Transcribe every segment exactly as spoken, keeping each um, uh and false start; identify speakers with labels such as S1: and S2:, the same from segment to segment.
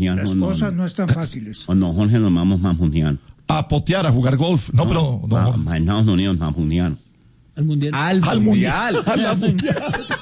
S1: mamunjear.
S2: Las
S1: no,
S2: cosas
S1: no,
S2: no están fáciles.
S1: O no, Jorge, nos vamos mamunjear.
S3: A potear, a jugar golf. No, no pero... No,
S1: no, en Estados Unidos mamunjear.
S4: Al mundial.
S3: Al, al mundial. mundial. Al mundial.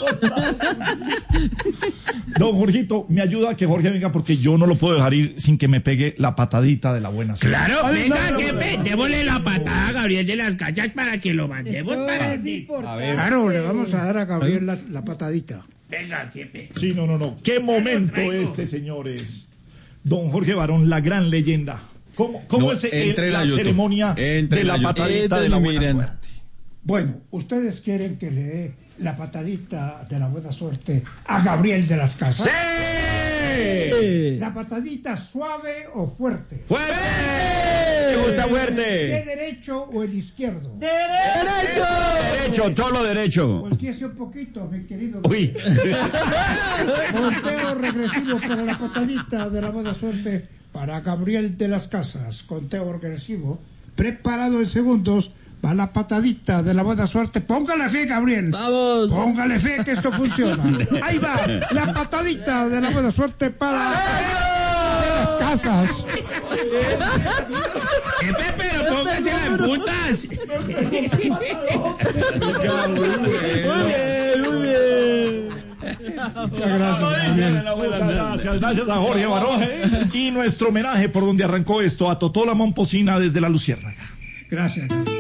S3: Don Jorgito, me ayuda a que Jorge venga porque yo no lo puedo dejar ir sin que me pegue la patadita de la buena suerte.
S5: Claro, venga, que démosle la patada a Gabriel de las Cachas para que lo mandemos
S6: Esto
S5: para
S6: es
S5: ti.
S6: importante.
S2: Claro, le vamos a dar a Gabriel la, la patadita.
S5: Venga, Jepe.
S3: Sí, no, no, no. ¿Qué momento este, señores? Don Jorge Barón, la gran leyenda. ¿Cómo, cómo
S7: no,
S3: es el, la
S7: YouTube.
S3: ceremonia
S7: entre
S3: de la, la patadita de la buena
S7: miren.
S3: suerte?
S2: Bueno, ¿ustedes quieren que le dé la patadita de la buena suerte a Gabriel de las Casas?
S1: ¡Sí!
S2: ¿La patadita suave o fuerte?
S1: ¡Fuerte! ¡Me gusta fuerte!
S2: ¿De derecho o el izquierdo?
S1: ¡Derecho! ¡Derecho! ¡Todo derecho!
S2: Volteese un poquito, mi querido.
S1: ¡Uy!
S2: Conteo regresivo para la patadita de la buena suerte para Gabriel de las Casas. Conteo regresivo. Preparado en segundos. Va la patadita de la buena suerte. Póngale fe, Gabriel.
S4: Vamos.
S2: Póngale fe que esto funciona. Ahí va. La patadita de la buena suerte para de las Casas.
S5: Jepe, pero póngase las puntas.
S4: Muy bien, muy bien.
S2: Muchas gracias.
S3: Muchas gracias, gracias a Jorge Barón. Y nuestro homenaje por donde arrancó esto a Totó la Momposina desde la Luciérnaga.
S2: Gracias.